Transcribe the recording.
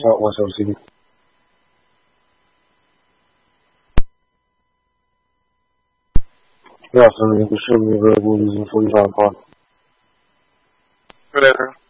Southwest LCD. Good afternoon. The show will be available using 45 Park. Good afternoon.